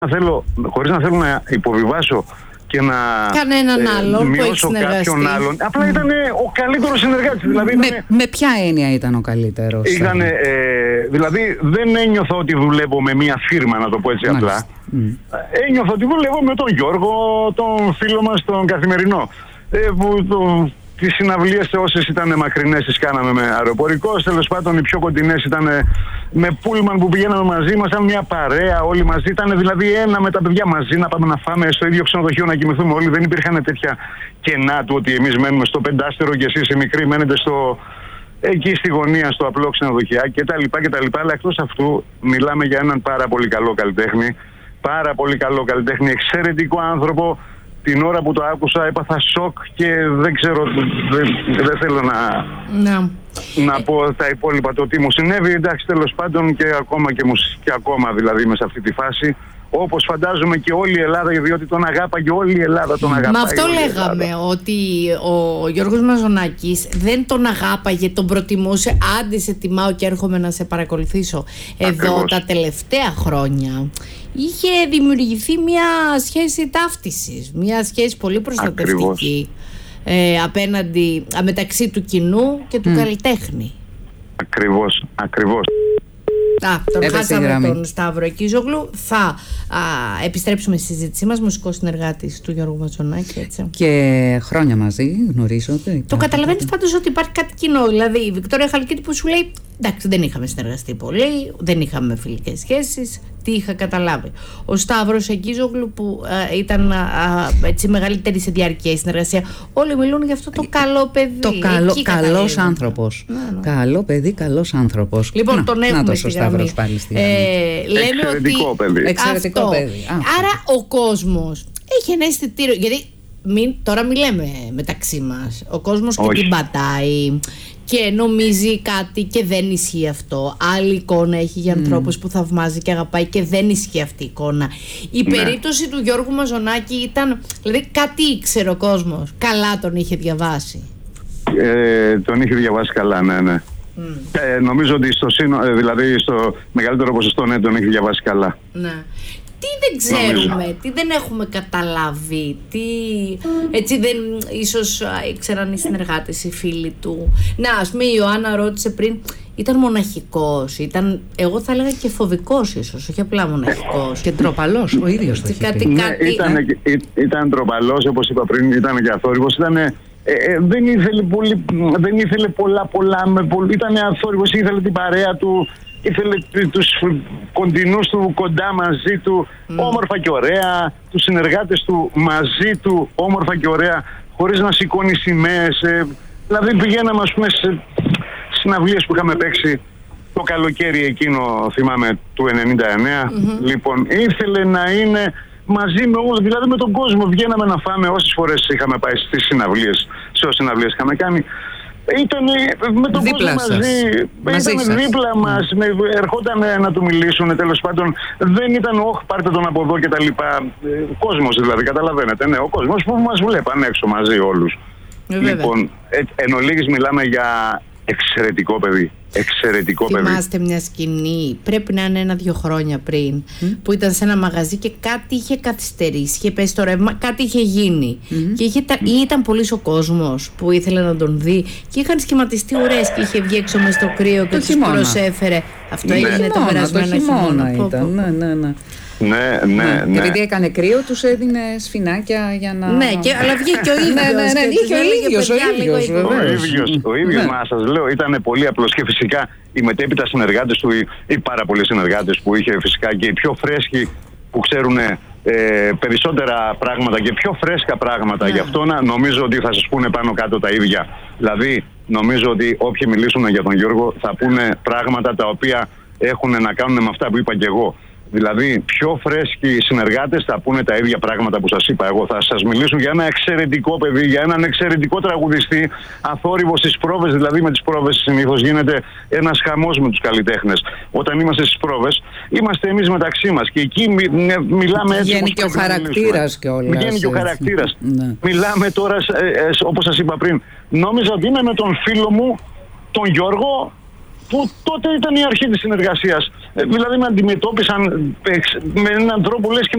χωρίς να θέλω να υποβιβάσω και να μειώσω κάποιον άλλον. Απλά ήταν ο καλύτερος συνεργάτης. Δηλαδή, με ποια έννοια ήταν ο καλύτερος? Δηλαδή δεν ένιωθα ότι δουλεύω με μια φίρμα, να το πω έτσι απλά. Ένιωθα ότι δουλεύω με τον Γιώργο, τον φίλο μας, τον Καθημερινό. Τις συναυλίες όσες ήταν μακρινές τις κάναμε με αεροπορικό. Τέλος πάντων οι πιο κοντινές ήταν με πούλμαν που πηγαίναμε μαζί. Ήμασταν μια παρέα όλοι μαζί. Ήταν δηλαδή ένα με τα παιδιά μαζί να πάμε να φάμε στο ίδιο ξενοδοχείο, να κοιμηθούμε όλοι. Δεν υπήρχαν τέτοια κενά του ότι εμείς μένουμε στο πεντάστερο και εσείς οι μικροί μένετε εκεί στη γωνία, στο απλό ξενοδοχειάκι κτλ. Αλλά εκτός αυτού μιλάμε για έναν πάρα πολύ καλό καλλιτέχνη. Πάρα πολύ καλό καλλιτέχνη, εξαιρετικό άνθρωπο. Την ώρα που το άκουσα έπαθα σοκ και δεν ξέρω, δεν θέλω να πω τα υπόλοιπα το τι μου συνέβη. Εντάξει, τέλος πάντων και ακόμα δηλαδή μέσα σε αυτή τη φάση, όπως φαντάζομαι και όλη η Ελλάδα, διότι τον αγάπαγε όλη η Ελλάδα, τον αγαπάει. Μα αυτό λέγαμε, ότι ο Γιώργος Μαζονάκης δεν τον αγάπαγε, τον προτιμούσε. Άντε σε τιμάω και έρχομαι να σε παρακολουθήσω. Εδώ τα τελευταία χρόνια είχε δημιουργηθεί μια σχέση ταύτισης, μια σχέση πολύ προστατευτική μεταξύ του κοινού και του καλλιτέχνη. Ακριβώς. Τον χάσαμε τον Σταύρο Εκίζογλου. Θα επιστρέψουμε στη συζήτησή μας. Μουσικός συνεργάτης του Γιώργου Μαζονάκη, έτσι. Και χρόνια μαζί γνωρίζονται. Το καταλαβαίνεις πάντως ότι υπάρχει κάτι κοινό. Δηλαδή η Βικτόρια Χαλκίτη που σου λέει εντάξει, δεν είχαμε συνεργαστεί πολύ, δεν είχαμε φιλικές σχέσεις. Τι είχα καταλάβει. Ο Σταύρος Εκίζογλου που ήταν έτσι μεγαλύτερη σε διάρκεια η συνεργασία. Όλοι μιλούν για αυτό το καλό παιδί. Καλός άνθρωπος. Καλό παιδί, καλός άνθρωπος. Λοιπόν, τον έχουμε στη γραμμή. Εξαιρετικό παιδί. Εξαιρετικό παιδί. Άρα ο κόσμος έχει ένα αισθητήριο. Γιατί τώρα μιλάμε μεταξύ μας. Ο κόσμος και την πατάει και νομίζει κάτι και δεν ισχύει αυτό. Άλλη εικόνα έχει για ανθρώπους που θαυμάζει και αγαπάει και δεν ισχύει αυτή η εικόνα. Η περίπτωση του Γιώργου Μαζονάκη ήταν, δηλαδή κάτι ήξερε ο κόσμος. Καλά τον είχε διαβάσει. Τον είχε διαβάσει καλά, ναι. Νομίζω ότι δηλαδή στο μεγαλύτερο ποσοστό τον έχει διαβάσει καλά. Ναι. Τι δεν ξέρουμε, τι δεν έχουμε καταλάβει, έτσι ίσως ήξεραν οι συνεργάτες, οι φίλοι του. Ας πούμε η Ιωάννα ρώτησε πριν, ήταν μοναχικός, εγώ θα έλεγα και φοβικός ίσως, όχι απλά μοναχικός. Και τροπαλός ο ίδιος. Ήταν τροπαλός, όπως είπα πριν, ήταν και αθόρυβος, δεν ήθελε πολλά, ήταν αθόρυβος, ήθελε την παρέα του. Ήθελε τους κοντινούς του κοντά μαζί του, όμορφα και ωραία, τους συνεργάτες του μαζί του, όμορφα και ωραία, χωρίς να σηκώνει σημαίες. Δηλαδή πηγαίναμε ας πούμε σε συναυλίες που είχαμε παίξει το καλοκαίρι εκείνο, θυμάμαι, του 99. Λοιπόν, ήθελε να είναι μαζί με όλους, δηλαδή με τον κόσμο. Βγαίναμε να φάμε όσες φορές είχαμε πάει στις συναυλίες, σε όσες συναυλίες είχαμε κάνει. Ήταν με τον κόσμο μαζί, ήταν δίπλα μας, ερχόταν να του μιλήσουν, τέλος πάντων δεν ήταν πάρτε τον από εδώ και τα λοιπά. Κόσμος δηλαδή, καταλαβαίνετε, ο κόσμος που μας βλέπαν έξω μαζί όλους. Λοιπόν, εν ολίγης μιλάμε για εξαιρετικό παιδί. Θυμάστε μια σκηνή, πρέπει να είναι 1-2 χρόνια πριν, που ήταν σε ένα μαγαζί και κάτι είχε καθυστερήσει, είχε πέσει το ρεύμα, κάτι είχε γίνει και ήταν πολύς ο κόσμος που ήθελε να τον δει και είχαν σχηματιστεί ουρές και είχε βγει έξω μες στο κρύο και τους προσέφερε. Αυτό έγινε το περασμένο χειμώνα. Ναι. Ναι. Επειδή έκανε κρύο, τους έδινε σφινάκια για να. Ναι, αλλά βγήκε ο ίδιος. Ο ίδιος, μα σας λέω, ήταν πολύ απλός και φυσικά οι μετέπειτα συνεργάτες του, οι πάρα πολλοί συνεργάτες που είχε φυσικά και οι πιο φρέσκοι που ξέρουν περισσότερα πράγματα και πιο φρέσκα πράγματα. Γι' αυτό νομίζω ότι θα σας πούνε πάνω κάτω τα ίδια. Δηλαδή, νομίζω ότι όποιοι μιλήσουν για τον Γιώργο θα πούνε πράγματα τα οποία έχουν να κάνουν με αυτά που είπα και εγώ. Δηλαδή, πιο φρέσκοι συνεργάτες θα πούνε τα ίδια πράγματα που σας είπα εγώ. Θα σας μιλήσουν για ένα εξαιρετικό παιδί, για έναν εξαιρετικό τραγουδιστή, αθόρυβο στις πρόβες. Δηλαδή, με τις πρόβες συνήθως γίνεται ένας χαμός με τους καλλιτέχνες. Όταν είμαστε στις πρόβες, είμαστε εμείς μεταξύ μας. Και εκεί μιλάμε έτσι. Βγαίνει και ο χαρακτήρας κιόλας. Βγαίνει και ο χαρακτήρας. Μιλάμε τώρα, όπως σας είπα πριν, νόμιζα ότι είμαι με τον φίλο μου, τον Γιώργο, που τότε ήταν η αρχή της συνεργασίας. Δηλαδή με αντιμετώπισαν με έναν τρόπο λες και